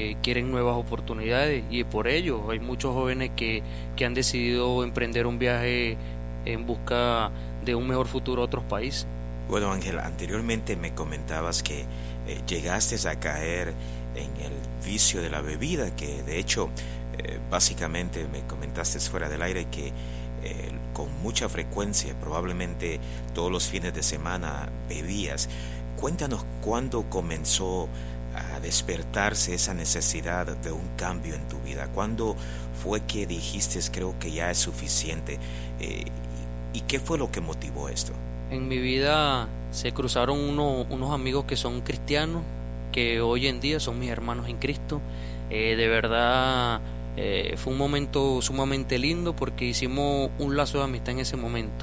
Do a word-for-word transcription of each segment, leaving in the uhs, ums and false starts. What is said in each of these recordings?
eh, quieren nuevas oportunidades, y por ello hay muchos jóvenes que, que han decidido emprender un viaje en busca de un mejor futuro a otros países. Bueno, Ángel, anteriormente me comentabas que eh, llegaste a caer en el vicio de la bebida, que de hecho eh, básicamente me comentaste fuera del aire que eh, con mucha frecuencia, probablemente todos los fines de semana bebías. Cuéntanos cuándo comenzó a despertarse esa necesidad de un cambio en tu vida. ¿Cuándo fue que dijiste creo que ya es suficiente? Eh, ¿Y qué fue lo que motivó esto? En mi vida se cruzaron uno, unos amigos que son cristianos, que hoy en día son mis hermanos en Cristo. Eh, de verdad eh, fue un momento sumamente lindo porque hicimos un lazo de amistad en ese momento.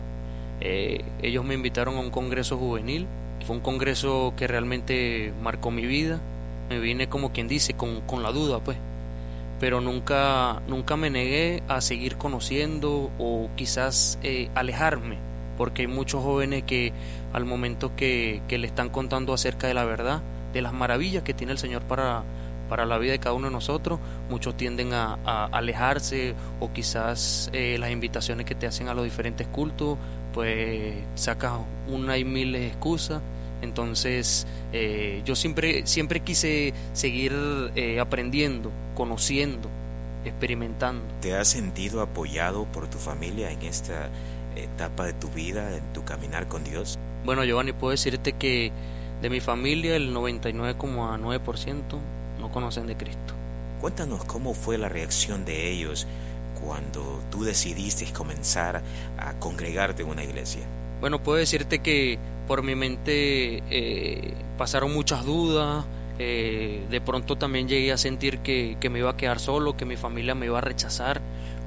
Eh, ellos me invitaron a un congreso juvenil, fue un congreso que realmente marcó mi vida. Me vine, como quien dice, con, con la duda, pues, pero nunca, nunca me negué a seguir conociendo o quizás eh, alejarme, porque hay muchos jóvenes que al momento que, que le están contando acerca de la verdad, de las maravillas que tiene el Señor para, para la vida de cada uno de nosotros, muchos tienden a, a alejarse, o quizás eh, las invitaciones que te hacen a los diferentes cultos, pues sacas una y mil excusas. Entonces eh, yo siempre, siempre quise seguir eh, aprendiendo, conociendo, experimentando. ¿Te has sentido apoyado por tu familia en esta etapa de tu vida, en tu caminar con Dios? Bueno, Giovanni, puedo decirte que de mi familia el noventa y nueve coma nueve por ciento no conocen de Cristo. Cuéntanos cómo fue la reacción de ellos cuando tú decidiste comenzar a congregarte en una iglesia. Bueno, puedo decirte que por mi mente eh, pasaron muchas dudas. Eh, de pronto también llegué a sentir que, que me iba a quedar solo, que mi familia me iba a rechazar,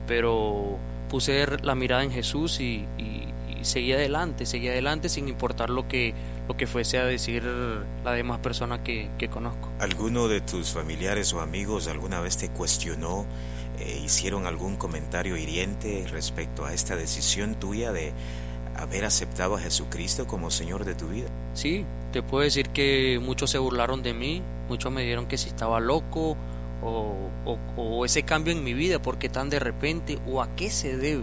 pero puse la mirada en Jesús y, y, y seguí adelante, seguí adelante sin importar lo que, lo que fuese a decir la demás persona que, que conozco. ¿Alguno de tus familiares o amigos alguna vez te cuestionó, eh, hicieron algún comentario hiriente respecto a esta decisión tuya de haber aceptado a Jesucristo como Señor de tu vida? Sí, te puedo decir que muchos se burlaron de mí, muchos me dijeron que si estaba loco, o, o, o ese cambio en mi vida, ¿por qué tan de repente? ¿O a qué se debe?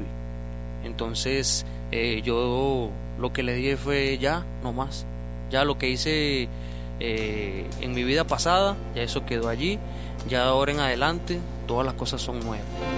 Entonces eh, yo lo que le dije fue ya, no más. Ya lo que hice eh, en mi vida pasada, ya eso quedó allí. Ya de ahora en adelante todas las cosas son nuevas.